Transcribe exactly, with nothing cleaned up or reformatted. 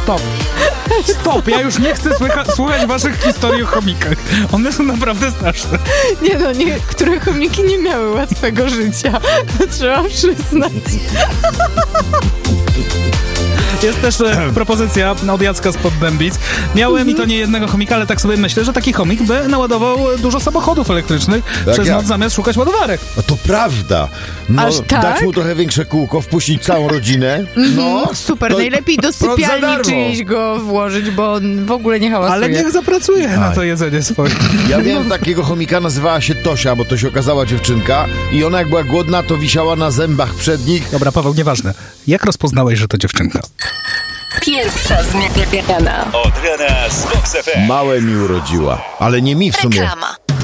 stop. Stop, ja już nie chcę słycha- słuchać waszych historii o chomikach. One są naprawdę straszne. Nie no, niektóre chomiki nie miały łatwego życia. To trzeba przyznać. Jest też e, propozycja od Jacka spod Dębic. Miałem i to nie jednego chomika, ale tak sobie myślę, że taki chomik by naładował dużo samochodów elektrycznych Tak przez jak? noc zamiast szukać ładowarek. No to prawda. No, Aż tak? dać mu trochę większe kółko, wpuścić całą rodzinę. No, Super, to najlepiej do prąd za sypialni darmo. czyjś go włożyć, bo on w ogóle nie hałasuje. Ale niech zapracuje na Tak. to jedzenie swoje. Ja miałem takiego chomika, nazywała się Tosia, bo to się okazała dziewczynka i ona jak była głodna, to wisiała na zębach przednich. Dobra, Paweł, nieważne. Jak rozpoznałeś, że to dziewczynka? Pierwsza zmiana. Od rana z Vox F M. Małe mi urodziła, ale nie mi w sumie. Reklama.